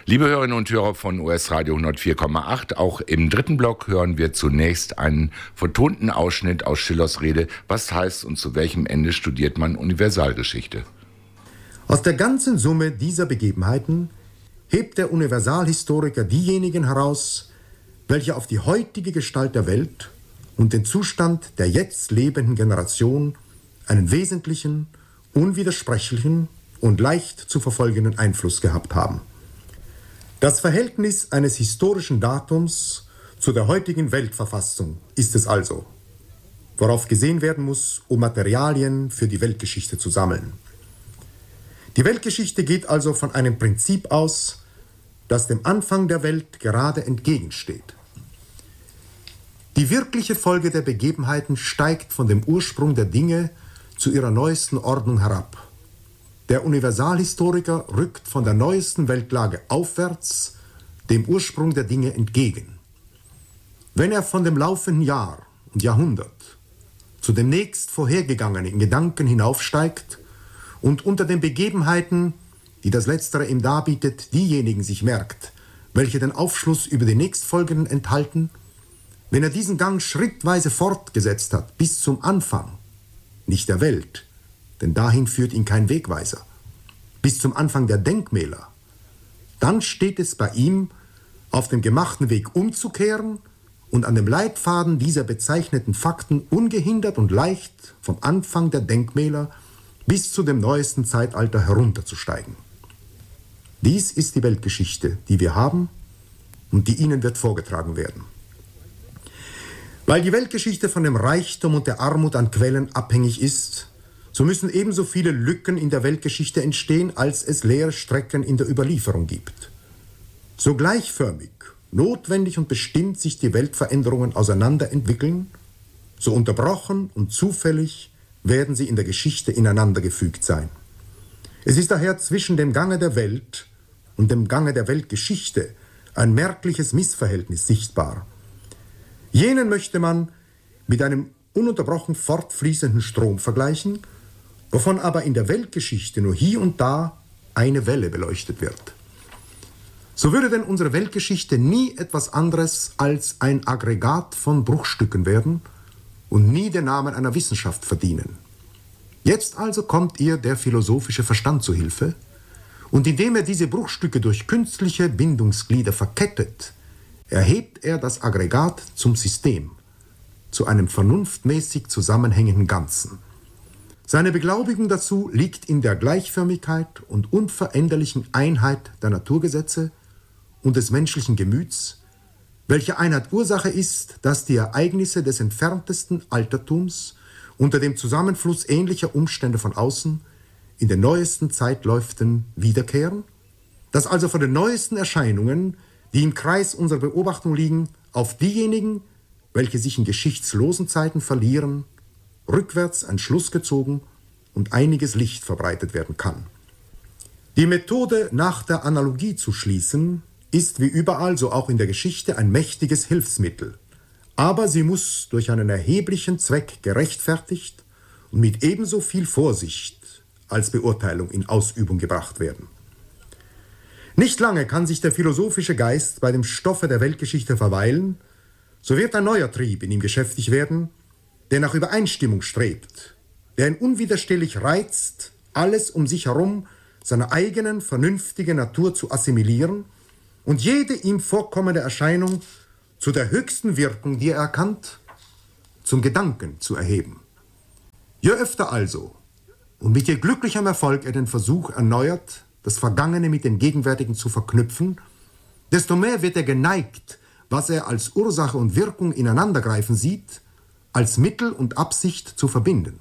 Liebe Hörerinnen und Hörer von US Radio 104,8, auch im dritten Block hören wir zunächst einen vertonten Ausschnitt aus Schillers Rede „Was heißt und zu welchem Ende studiert man Universalgeschichte?" Aus der ganzen Summe dieser Begebenheiten hebt der Universalhistoriker diejenigen heraus, welche auf die heutige Gestalt der Welt und den Zustand der jetzt lebenden Generation einen wesentlichen, unwidersprechlichen und leicht zu verfolgenden Einfluss gehabt haben. Das Verhältnis eines historischen Datums zu der heutigen Weltverfassung ist es also, worauf gesehen werden muss, um Materialien für die Weltgeschichte zu sammeln. Die Weltgeschichte geht also von einem Prinzip aus, das dem Anfang der Welt gerade entgegensteht. Die wirkliche Folge der Begebenheiten steigt von dem Ursprung der Dinge zu ihrer neuesten Ordnung herab. Der Universalhistoriker rückt von der neuesten Weltlage aufwärts dem Ursprung der Dinge entgegen. Wenn er von dem laufenden Jahr und Jahrhundert zu dem nächst vorhergegangenen in Gedanken hinaufsteigt und unter den Begebenheiten, die das Letztere ihm darbietet, diejenigen sich merkt, welche den Aufschluss über die nächstfolgenden enthalten, wenn er diesen Gang schrittweise fortgesetzt hat bis zum Anfang, nicht der Welt, denn dahin führt ihn kein Wegweiser, bis zum Anfang der Denkmäler, dann steht es bei ihm, auf dem gemachten Weg umzukehren und an dem Leitfaden dieser bezeichneten Fakten ungehindert und leicht vom Anfang der Denkmäler bis zu dem neuesten Zeitalter herunterzusteigen. Dies ist die Weltgeschichte, die wir haben und die Ihnen wird vorgetragen werden. Weil die Weltgeschichte von dem Reichtum und der Armut an Quellen abhängig ist, so müssen ebenso viele Lücken in der Weltgeschichte entstehen, als es leere Strecken in der Überlieferung gibt. So gleichförmig, notwendig und bestimmt sich die Weltveränderungen auseinanderentwickeln, so unterbrochen und zufällig werden sie in der Geschichte ineinandergefügt sein. Es ist daher zwischen dem Gange der Welt und dem Gange der Weltgeschichte ein merkliches Missverhältnis sichtbar. Jenen möchte man mit einem ununterbrochen fortfließenden Strom vergleichen, wovon aber in der Weltgeschichte nur hier und da eine Welle beleuchtet wird. So würde denn unsere Weltgeschichte nie etwas anderes als ein Aggregat von Bruchstücken werden und nie den Namen einer Wissenschaft verdienen. Jetzt also kommt ihr der philosophische Verstand zu Hilfe, und indem er diese Bruchstücke durch künstliche Bindungsglieder verkettet, erhebt er das Aggregat zum System, zu einem vernunftmäßig zusammenhängenden Ganzen. Seine Beglaubigung dazu liegt in der Gleichförmigkeit und unveränderlichen Einheit der Naturgesetze und des menschlichen Gemüts, welche Einheit Ursache ist, dass die Ereignisse des entferntesten Altertums unter dem Zusammenfluss ähnlicher Umstände von außen in den neuesten Zeitläuften wiederkehren, dass also von den neuesten Erscheinungen, die im Kreis unserer Beobachtung liegen, auf diejenigen, welche sich in geschichtslosen Zeiten verlieren, rückwärts ein Schluss gezogen und einiges Licht verbreitet werden kann. Die Methode, nach der Analogie zu schließen, ist wie überall, so auch in der Geschichte, ein mächtiges Hilfsmittel. Aber sie muss durch einen erheblichen Zweck gerechtfertigt und mit ebenso viel Vorsicht als Beurteilung in Ausübung gebracht werden. Nicht lange kann sich der philosophische Geist bei dem Stoffe der Weltgeschichte verweilen, so wird ein neuer Trieb in ihm geschäftig werden, der nach Übereinstimmung strebt, der ihn unwiderstehlich reizt, alles um sich herum seiner eigenen vernünftigen Natur zu assimilieren und jede ihm vorkommende Erscheinung zu der höchsten Wirkung, die er erkannt, zum Gedanken zu erheben. Je öfter also und mit je glücklichem Erfolg er den Versuch erneuert, das Vergangene mit dem Gegenwärtigen zu verknüpfen, desto mehr wird er geneigt, was er als Ursache und Wirkung ineinandergreifen sieht, als Mittel und Absicht zu verbinden.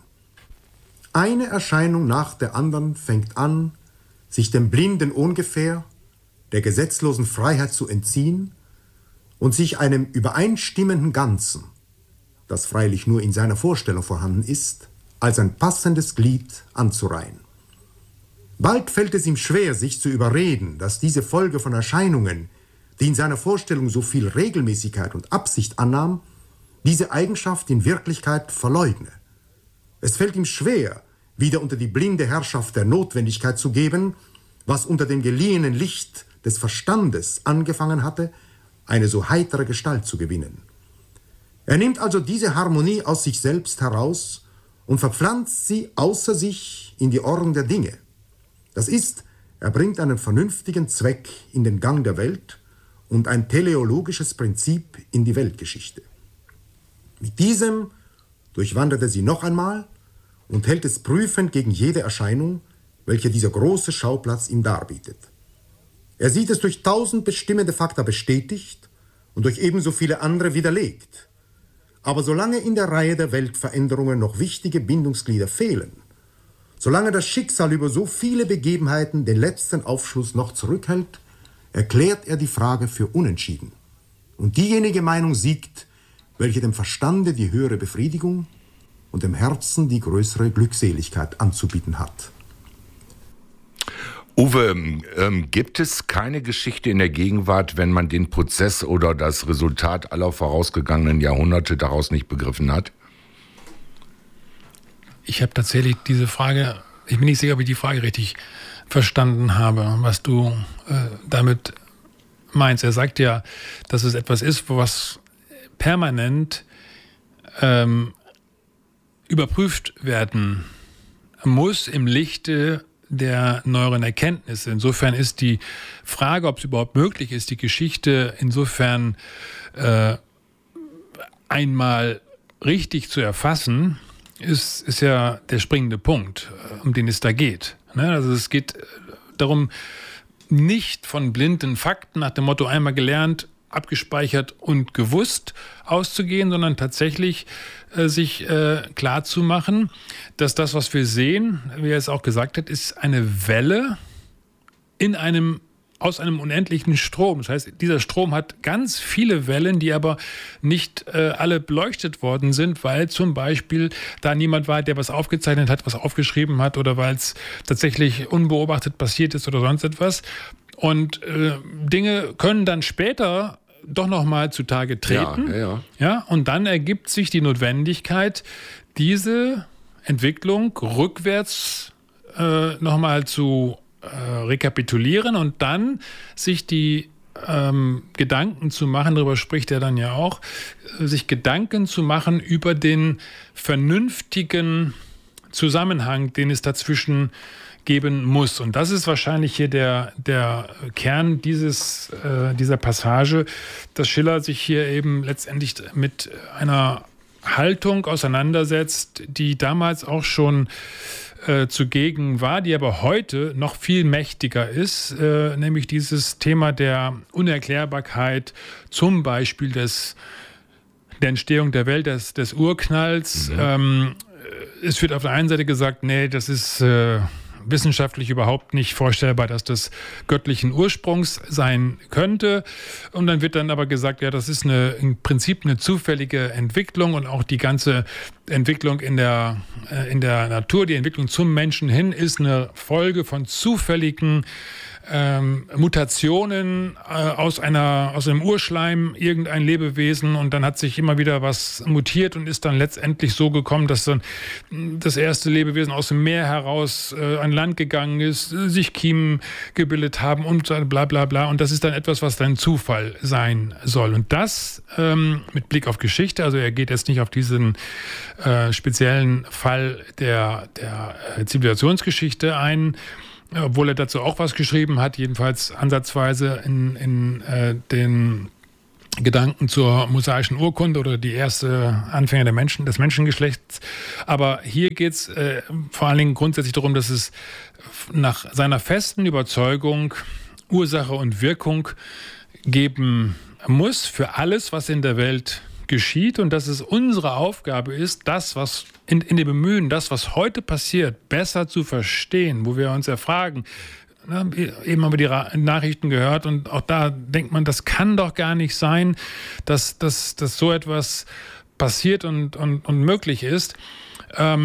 Eine Erscheinung nach der anderen fängt an, sich dem blinden Ungefähr, der gesetzlosen Freiheit zu entziehen und sich einem übereinstimmenden Ganzen, das freilich nur in seiner Vorstellung vorhanden ist, als ein passendes Glied anzureihen. Bald fällt es ihm schwer, sich zu überreden, dass diese Folge von Erscheinungen, die in seiner Vorstellung so viel Regelmäßigkeit und Absicht annahm, diese Eigenschaft in Wirklichkeit verleugne. Es fällt ihm schwer, wieder unter die blinde Herrschaft der Notwendigkeit zu geben, was unter dem geliehenen Licht des Verstandes angefangen hatte, eine so heitere Gestalt zu gewinnen. Er nimmt also diese Harmonie aus sich selbst heraus und verpflanzt sie außer sich in die Ordnung der Dinge. Das ist, er bringt einen vernünftigen Zweck in den Gang der Welt und ein teleologisches Prinzip in die Weltgeschichte. Mit diesem durchwandert er sie noch einmal und hält es prüfend gegen jede Erscheinung, welche dieser große Schauplatz ihm darbietet. Er sieht es durch 1000 bestimmende Fakta bestätigt und durch ebenso viele andere widerlegt. Aber solange in der Reihe der Weltveränderungen noch wichtige Bindungsglieder fehlen, solange das Schicksal über so viele Begebenheiten den letzten Aufschluss noch zurückhält, erklärt er die Frage für unentschieden. Und diejenige Meinung siegt, welche dem Verstande die höhere Befriedigung und dem Herzen die größere Glückseligkeit anzubieten hat. Uwe, gibt es keine Geschichte in der Gegenwart, wenn man den Prozess oder das Resultat aller vorausgegangenen Jahrhunderte daraus nicht begriffen hat? Ich habe tatsächlich diese Frage, ich bin nicht sicher, ob ich die Frage richtig verstanden habe, was du damit meinst. Er sagt ja, dass es etwas ist, was permanent überprüft werden muss im Lichte der neueren Erkenntnisse. Insofern ist die Frage, ob es überhaupt möglich ist, die Geschichte insofern einmal richtig zu erfassen, ist ja der springende Punkt, um den es da geht. Also es geht darum, nicht von blinden Fakten nach dem Motto einmal gelernt, abgespeichert und gewusst auszugehen, sondern tatsächlich sich klar zu machen, dass das, was wir sehen, wie er es auch gesagt hat, ist eine Welle aus einem unendlichen Strom. Das heißt, dieser Strom hat ganz viele Wellen, die aber nicht alle beleuchtet worden sind, weil zum Beispiel da niemand war, der was aufgezeichnet hat, was aufgeschrieben hat oder weil es tatsächlich unbeobachtet passiert ist oder sonst etwas. Und Dinge können dann später doch noch mal zutage treten. Ja, und dann ergibt sich die Notwendigkeit, diese Entwicklung rückwärts noch mal zu rekapitulieren und dann sich die Gedanken zu machen, darüber spricht er dann ja auch, sich Gedanken zu machen über den vernünftigen Zusammenhang, den es dazwischen geben muss. Und das ist wahrscheinlich hier der Kern dieser Passage, dass Schiller sich hier eben letztendlich mit einer Haltung auseinandersetzt, die damals auch schon zugegen war, die aber heute noch viel mächtiger ist, nämlich dieses Thema der Unerklärbarkeit, zum Beispiel der Entstehung der Welt, des Urknalls. Es wird auf der einen Seite gesagt, nee, das ist wissenschaftlich überhaupt nicht vorstellbar, dass das göttlichen Ursprungs sein könnte. Und dann wird dann aber gesagt, ja, das ist im Prinzip eine zufällige Entwicklung und auch die ganze Entwicklung in der Natur, die Entwicklung zum Menschen hin, ist eine Folge von zufälligen Mutationen aus einem Urschleim irgendein Lebewesen und dann hat sich immer wieder was mutiert und ist dann letztendlich so gekommen, dass dann das erste Lebewesen aus dem Meer heraus an Land gegangen ist, sich Kiemen gebildet haben und bla bla bla und das ist dann etwas, was dann Zufall sein soll und das mit Blick auf Geschichte, also er geht jetzt nicht auf diesen speziellen Fall der Zivilisationsgeschichte ein, obwohl er dazu auch was geschrieben hat, jedenfalls ansatzweise in den Gedanken zur mosaischen Urkunde oder die erste Anfänge des Menschengeschlechts. Aber hier geht es vor allen Dingen grundsätzlich darum, dass es nach seiner festen Überzeugung Ursache und Wirkung geben muss für alles, was in der Welt geschieht und dass es unsere Aufgabe ist, das, was in dem Bemühen, das, was heute passiert, besser zu verstehen, wo wir uns ja fragen, eben haben wir die Nachrichten gehört und auch da denkt man, das kann doch gar nicht sein, dass so etwas passiert und möglich ist.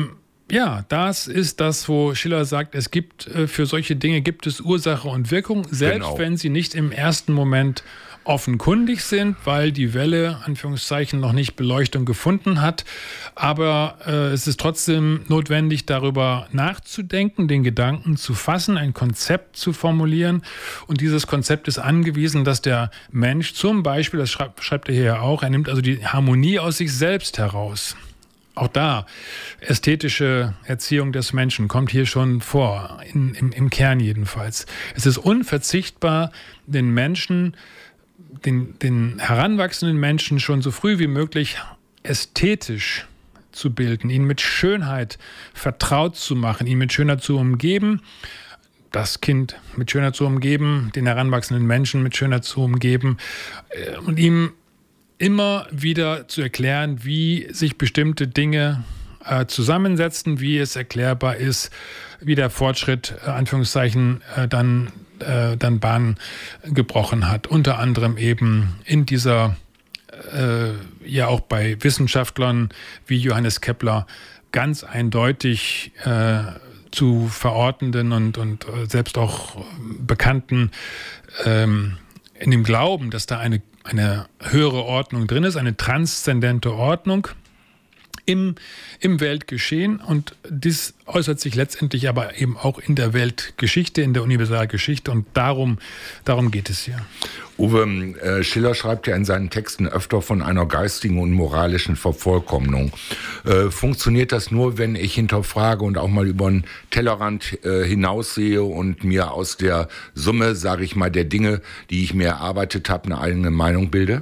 Ja, das ist das, wo Schiller sagt, es gibt für solche Dinge gibt es Ursache und Wirkung, selbst wenn sie nicht im ersten Moment offenkundig sind, weil die Welle, Anführungszeichen, noch nicht Beleuchtung gefunden hat. Aber es ist trotzdem notwendig, darüber nachzudenken, den Gedanken zu fassen, ein Konzept zu formulieren. Und dieses Konzept ist angewiesen, dass der Mensch zum Beispiel, das schreibt er hier ja auch, er nimmt also die Harmonie aus sich selbst heraus. Auch da, ästhetische Erziehung des Menschen kommt hier schon vor, im Kern jedenfalls. Es ist unverzichtbar, den Menschen, den heranwachsenden Menschen schon so früh wie möglich ästhetisch zu bilden, ihn mit Schönheit vertraut zu machen, ihn mit Schönheit zu umgeben, das Kind mit Schönheit zu umgeben, den heranwachsenden Menschen mit Schönheit zu umgeben und ihm immer wieder zu erklären, wie sich bestimmte Dinge zusammensetzen, wie es erklärbar ist, wie der Fortschritt, Anführungszeichen, dann Bahn gebrochen hat. Unter anderem eben in dieser, ja auch bei Wissenschaftlern wie Johannes Kepler, ganz eindeutig zu verortenden und selbst auch bekannten in dem Glauben, dass da eine höhere Ordnung drin ist, eine transzendente Ordnung im Weltgeschehen, und dies äußert sich letztendlich aber eben auch in der Weltgeschichte, in der Universalgeschichte, und darum geht es hier. Uwe, Schiller schreibt ja in seinen Texten öfter von einer geistigen und moralischen Vervollkommnung. Funktioniert das nur, wenn ich hinterfrage und auch mal über den Tellerrand hinaussehe und mir aus der Summe, sage ich mal, der Dinge, die ich mir erarbeitet habe, eine eigene Meinung bilde?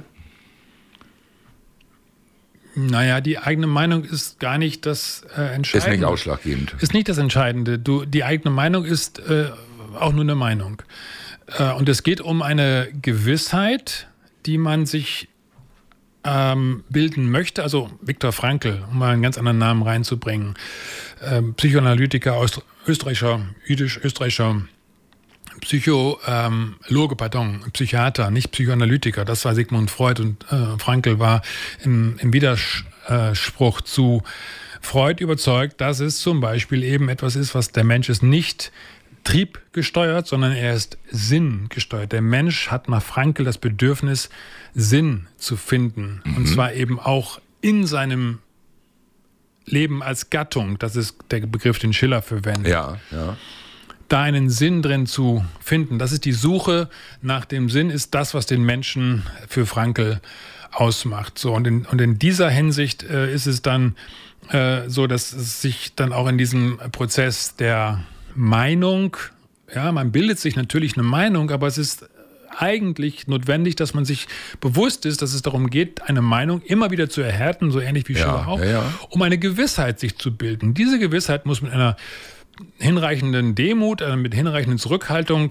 Naja, die eigene Meinung ist gar nicht das Entscheidende. Ist nicht ausschlaggebend. Ist nicht das Entscheidende. Die eigene Meinung ist auch nur eine Meinung. Und es geht um eine Gewissheit, die man sich bilden möchte. Also Viktor Frankl, um mal einen ganz anderen Namen reinzubringen. Psychoanalytiker, jüdisch-österreichischer Psychiater, nicht Psychoanalytiker. Das war Sigmund Freud, und Frankl war im Widerspruch zu Freud überzeugt, dass es zum Beispiel eben etwas ist, was der Mensch ist nicht triebgesteuert, sondern er ist sinngesteuert. Der Mensch hat nach Frankl das Bedürfnis, Sinn zu finden. Und zwar eben auch in seinem Leben als Gattung. Das ist der Begriff, den Schiller verwendet. Ja. Da einen Sinn drin zu finden. Das ist die Suche nach dem Sinn, ist das, was den Menschen für Frankl ausmacht. So, und in dieser Hinsicht ist es dann so, dass es sich dann auch in diesem Prozess der Meinung, ja, man bildet sich natürlich eine Meinung, aber es ist eigentlich notwendig, dass man sich bewusst ist, dass es darum geht, eine Meinung immer wieder zu erhärten, so ähnlich wie Schiller auch, um eine Gewissheit sich zu bilden. Diese Gewissheit muss mit einer hinreichenden Demut, mit hinreichenden Zurückhaltung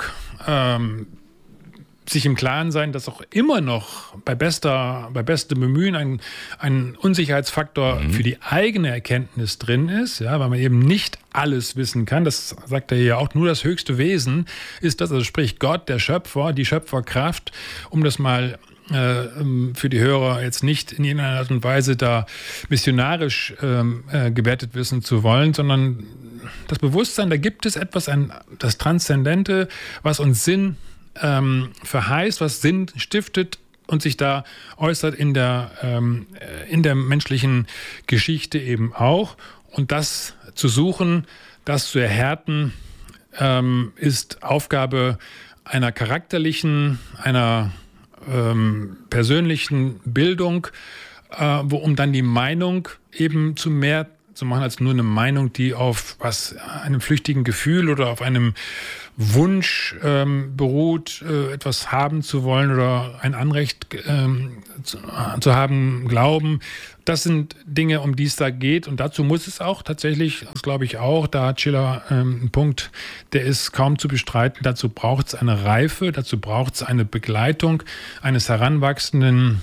sich im Klaren sein, dass auch immer noch bei bestem Bemühen ein Unsicherheitsfaktor für die eigene Erkenntnis drin ist, ja, weil man eben nicht alles wissen kann. Das sagt er ja auch, nur das höchste Wesen ist das, also sprich Gott, der Schöpfer, die Schöpferkraft, um das mal für die Hörer jetzt nicht in irgendeiner Art und Weise da missionarisch gewertet wissen zu wollen, sondern das Bewusstsein, da gibt es etwas, das Transzendente, was uns Sinn verheißt, was Sinn stiftet und sich da äußert in der menschlichen Geschichte eben auch. Und das zu suchen, das zu erhärten, ist Aufgabe einer charakterlichen, einer persönlichen Bildung, um dann die Meinung eben zu mehr zu machen als nur eine Meinung, die auf einem flüchtigen Gefühl oder auf einem Wunsch beruht, etwas haben zu wollen oder ein Anrecht zu haben, glauben. Das sind Dinge, um die es da geht, und dazu muss es auch tatsächlich, das glaube ich auch, da hat Schiller einen Punkt, der ist kaum zu bestreiten, dazu braucht es eine Reife, dazu braucht es eine Begleitung eines heranwachsenden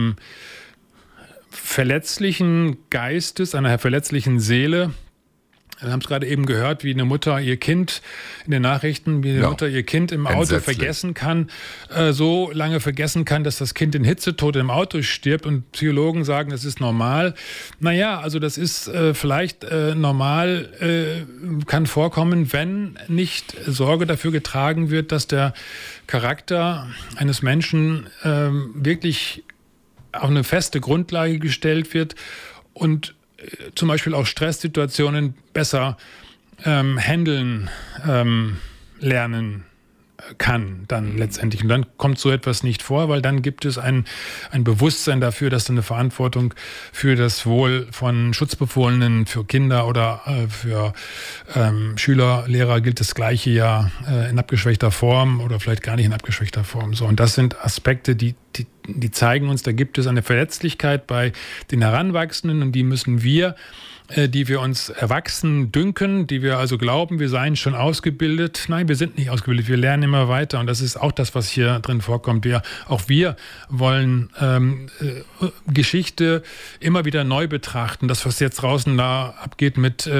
verletzlichen Geistes, einer verletzlichen Seele, Wir haben es gerade eben gehört, wie eine Mutter ihr Kind in den Nachrichten, wie eine Mutter ihr Kind im Auto vergessen kann, so lange vergessen kann, dass das Kind in Hitzetod im Auto stirbt und Psychologen sagen, das ist normal. Naja, also das ist vielleicht normal, kann vorkommen, wenn nicht Sorge dafür getragen wird, dass der Charakter eines Menschen wirklich auf eine feste Grundlage gestellt wird und zum Beispiel auch Stresssituationen besser handeln lernen kann dann letztendlich. Und dann kommt so etwas nicht vor, weil dann gibt es ein Bewusstsein dafür, dass dann eine Verantwortung für das Wohl von Schutzbefohlenen, für Kinder oder für Schüler, Lehrer gilt das Gleiche ja in abgeschwächter Form oder vielleicht gar nicht in abgeschwächter Form. So, und das sind Aspekte, die zeigen uns, da gibt es eine Verletzlichkeit bei den Heranwachsenden und die müssen wir, die wir uns erwachsen dünken, die wir also glauben, wir seien schon ausgebildet. Nein, wir sind nicht ausgebildet, wir lernen immer weiter und das ist auch das, was hier drin vorkommt. Auch wir wollen Geschichte immer wieder neu betrachten. Das, was jetzt draußen da abgeht mit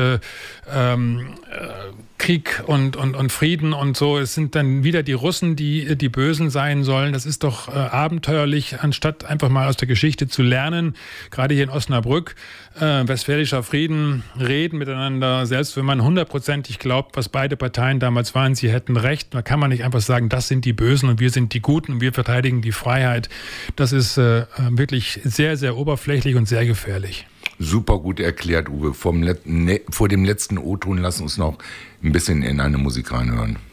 Krieg und Frieden und so, es sind dann wieder die Russen, die Bösen sein sollen. Das ist doch abenteuerlich, anstatt einfach mal aus der Geschichte zu lernen. Gerade hier in Osnabrück, westfälischer Frieden, reden miteinander, selbst wenn man 100%ig glaubt, was beide Parteien damals waren, sie hätten recht. Da kann man nicht einfach sagen, das sind die Bösen und wir sind die Guten und wir verteidigen die Freiheit. Das ist wirklich sehr, sehr oberflächlich und sehr gefährlich. Super gut erklärt, Uwe. Vor dem letzten O-Ton lass uns noch ein bisschen in eine Musik reinhören.